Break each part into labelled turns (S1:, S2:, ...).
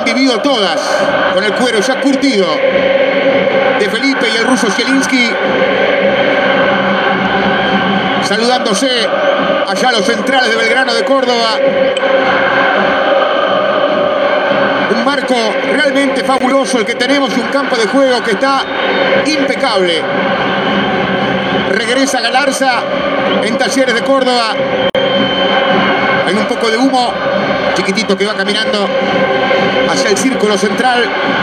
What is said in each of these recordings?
S1: vivido todas con el cuero ya curtido de Felipe y el ruso Zielinski. Saludándose allá los centrales de Belgrano de Córdoba. Un marco realmente fabuloso el que tenemos y un campo de juego que está impecable. Regresa Galarza en Talleres de Córdoba. Hay un poco de humo chiquitito que va caminando hacia el círculo central.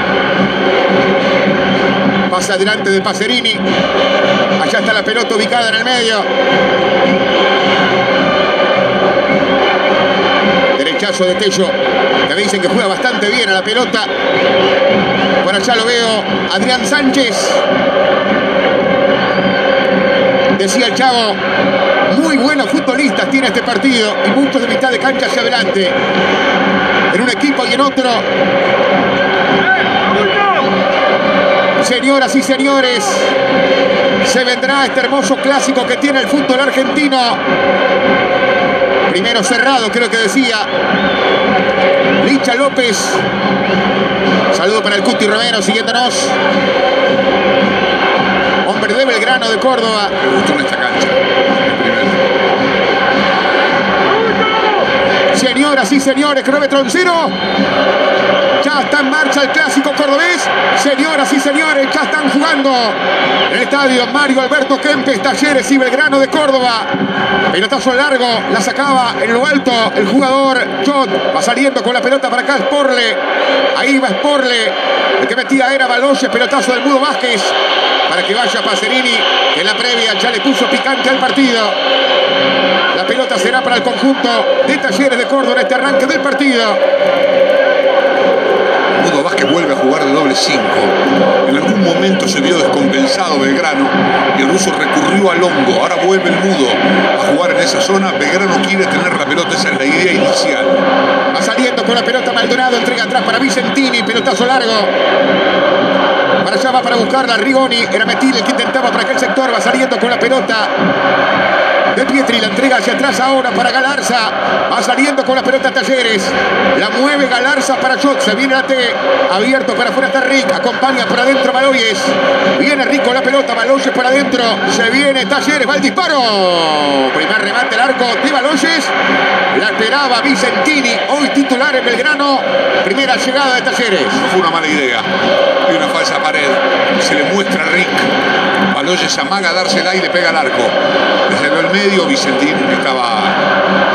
S1: Pasa adelante de Pacerini. Allá está la pelota ubicada en el medio. Derechazo de Tello, que me dicen que juega bastante bien a la pelota. Por allá lo veo Adrián Sánchez. Decía el Chavo, muy buenos futbolistas tiene este partido y muchos de mitad de cancha hacia adelante. En un equipo y en otro. Señoras y señores, se vendrá este hermoso clásico que tiene el fútbol argentino. Primero cerrado, creo que decía Licha López. Saludo para el Cuti Romero siguiéndonos. Hombre de Belgrano de Córdoba.
S2: Me gustó en esta cancha.
S1: Señoras y señores, cronómetro en cero. Ya está en marcha el clásico cordobés. Señoras y señores, ya están jugando en el estadio Mario Alberto Kempes, Talleres y Belgrano de Córdoba. Pelotazo largo, la sacaba en lo alto el jugador Jot. Va saliendo con la pelota para acá Sporle. Ahí va Sporle. El que metía era Baloyes, pelotazo del Mudo Vázquez. Para que vaya Pacerini, que en la previa ya le puso picante al partido. La pelota será para el conjunto de Talleres de Córdoba en este arranque del partido.
S2: Mudo Vázquez vuelve a jugar de doble 5. En algún momento se vio descompensado Belgrano y el ruso recurrió al hongo. Ahora vuelve el Mudo a jugar en esa zona. Belgrano quiere tener la pelota, esa es la idea inicial.
S1: Va saliendo con la pelota Maldonado, entrega atrás para Vicentini, pelotazo largo. Para allá va para buscarla Rigoni, era Metil el que intentaba para aquel sector, va saliendo con la pelota de Pietri, la entrega hacia atrás ahora para Galarza, va saliendo con la pelota Talleres, la mueve Galarza para Jot, se viene la T, abierto para afuera está Rick, acompaña por adentro Baloyes, viene Rick con la pelota, Baloyes por adentro, se viene Talleres, va el disparo, primer remate al arco de Baloyes, la esperaba Vicentini, hoy titular en Belgrano, primera llegada de Talleres.
S2: No fue una mala idea, hay una falsa pared, se le muestra a Rick, Baloyes amaga a dársela y le pega al arco, desde el medio Vicentini estaba